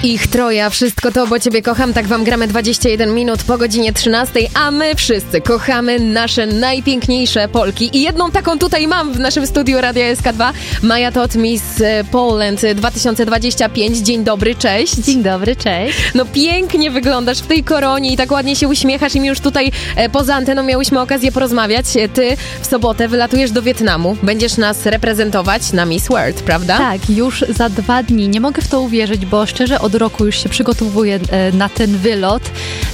Ich troja, wszystko to, bo Ciebie kocham, tak Wam gramy 21 minut po godzinie 13, a my wszyscy kochamy nasze najpiękniejsze Polki i jedną taką tutaj mam w naszym studiu Radia SK2, Maja Tot, Miss Poland 2025. Dzień dobry, cześć. Dzień dobry, cześć. No pięknie wyglądasz w tej koronie i tak ładnie się uśmiechasz i mi już tutaj poza anteną miałyśmy okazję porozmawiać. Ty w sobotę wylatujesz do Wietnamu, będziesz nas reprezentować na Miss World, prawda? Tak, już za 2 dni. Nie mogę w to uwierzyć, bo szczerze od roku już się przygotowuję na ten wylot.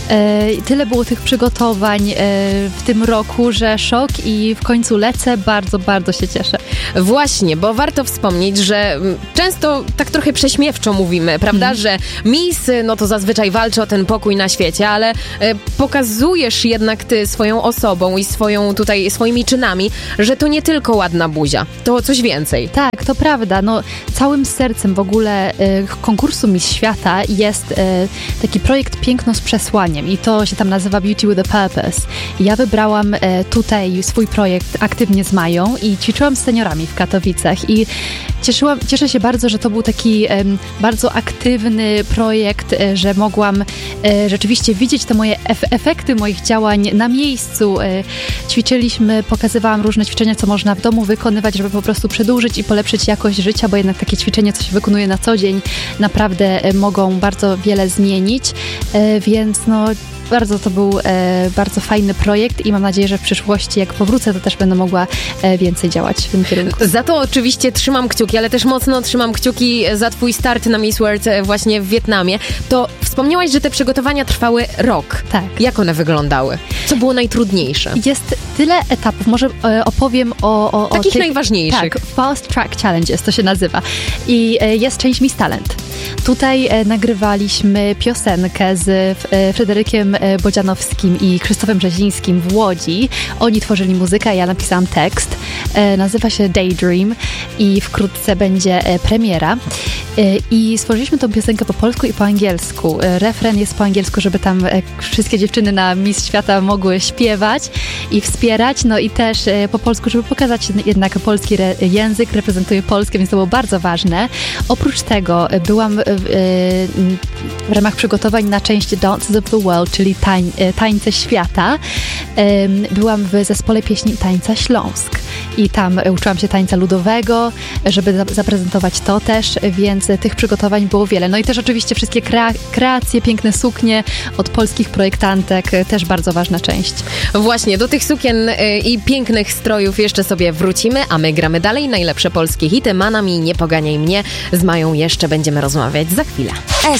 Tyle było tych przygotowań w tym roku, że szok i w końcu lecę. Bardzo, bardzo się cieszę. Właśnie, bo warto wspomnieć, że często tak trochę prześmiewczo mówimy, prawda, że Miss, no to zazwyczaj walczy o ten pokój na świecie, ale pokazujesz jednak ty swoją osobą i swoimi czynami, że to nie tylko ładna buzia, to coś więcej. Tak, to prawda. No, całym sercem w ogóle konkursu Miss Świata jest taki projekt Piękno z przesłaniem i to się tam nazywa Beauty with a Purpose. Ja wybrałam tutaj swój projekt aktywnie z Mają i ćwiczyłam z seniorami w Katowicach i cieszę się bardzo, że to był taki bardzo aktywny projekt, że mogłam rzeczywiście widzieć te moje efekty moich działań na miejscu. Ćwiczyliśmy, pokazywałam różne ćwiczenia, co można w domu wykonywać, żeby po prostu przedłużyć i polepszyć jakość życia, bo jednak takie ćwiczenia, co się wykonuje na co dzień, naprawdę mogą bardzo wiele zmienić, więc no bardzo to był bardzo fajny projekt i mam nadzieję, że w przyszłości, jak powrócę, to też będę mogła więcej działać w tym kierunku. Za to oczywiście trzymam kciuki, ale też mocno trzymam kciuki za twój start na Miss World właśnie w Wietnamie. To wspomniałaś, że te przygotowania trwały rok. Tak. Jak one wyglądały? Co było najtrudniejsze? Jest tyle etapów. Może opowiem o takich tych najważniejszych. Tak, Fast Track Challenges to się nazywa. I jest część Miss Talent. Tutaj nagrywaliśmy piosenkę z Fryderykiem Bodzianowskim i Krzysztofem Brzezińskim w Łodzi. Oni tworzyli muzykę, ja napisałam tekst. Nazywa się Daydream i wkrótce będzie premiera. I stworzyliśmy tą piosenkę po polsku i po angielsku. Refren jest po angielsku, żeby tam wszystkie dziewczyny na Miss Świata mogły śpiewać i wspierać. No i też po polsku, żeby pokazać jednak polski język, reprezentuje Polskę, więc to było bardzo ważne. Oprócz tego byłam w ramach przygotowań na część Dances of the World, czyli tańce świata. Byłam w zespole pieśni Tańca Śląsk i tam uczyłam się tańca ludowego, żeby zaprezentować to też, więc tych przygotowań było wiele. No i też oczywiście wszystkie kreacje, piękne suknie od polskich projektantek, też bardzo ważna część. Właśnie, do tych sukien i pięknych strojów jeszcze sobie wrócimy, a my gramy dalej najlepsze polskie hity. Manami, Nie poganiaj mnie. Z Mają jeszcze będziemy rozmawiać za chwilę.